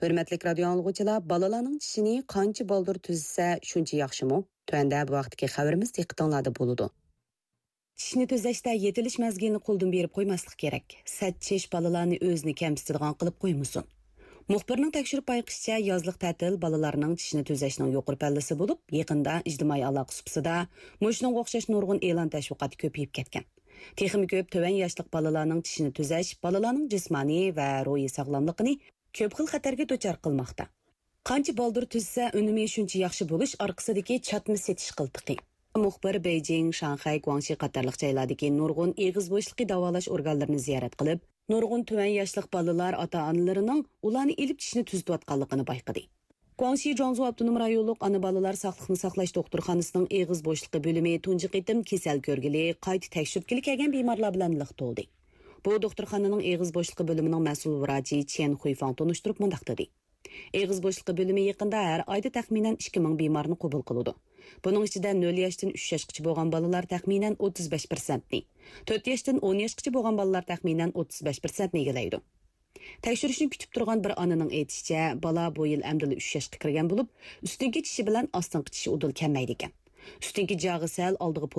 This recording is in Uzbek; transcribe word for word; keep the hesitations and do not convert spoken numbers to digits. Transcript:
Hürmetlik radio anlıqçılar, balalarning tishini qancha baldır tuzsa, shuncha yaxshimi? Tuanda bu vaqtdagi xabarimiz diqqatinglarda bo'ladi. Tishni tuzashda yetilish mezgilini qo'ldan berib qo'ymaslik kerak. Sachish balalarni o'zini kamsitadigan qilib qo'ymasin. Muxbirning tekshirib bayqishicha, yozliq ta'til balalarning tishni tuzashning yuqori pallasi bo'lib, yaqinda ijtimoiy aloqa supsida mushunga o'xshash nurg'un e'lon tashviqoti ko'payib ketgan. Texnik ko'p to'van yoshlik balalarning tishini tuzash balalarning jismoniy va ruhiy sog'lomligini ko'p xil xatarga duchor qilmoqda. Qancha baldır tuzsa, unumi shuncha yaxshi bo'lish orqasidagi chatma setish qiltiqi. Muxbir Beijing, Shanxay, Guangxi qatorliq joylardagi nurg'un eg'iz bo'shliqi davolash organlarini ziyorat qilib, nurg'un tuvan yoshlik balalar ota-onalarining ularni ilib tishni tuzatayotganligini bayqadi. Guangxi Zhuangzhou avtonom rayonluq ana balalar saqliqni saqlash doktorxonasining eg'iz bo'shliqi bo'limi tunji qitim kasal ko'rgili, qayta tekshirgili kelgan bemorlar bilan liq to'ldi. Bu doktorxonaning eg'iz bo'shliqi bo'limining mas'ul vrachi Chen Huifang tunishtirib mundaq dedi. Eg'iz bo'shliqi bo'limi yaqinda har oyda taxminan ikki ming bemorni qabul qiladi. Buning ichida nol yoshdan uch yoshgacha bo'lgan bolalar taxminan o'ttiz besh foiz ni, to'rt yoshdan o'n yoshgacha bo'lgan bolalar taxminan o'ttiz besh foiz ni egallaydi. Tekshirishni kutib turgan bir onaning aytishicha, bola bu yil amdili uch yoshga kirgan bo'lib, ustungi tishi bilan ostingi tishi udul kelmaydi ekan. Ustungi jag'i sal oldiga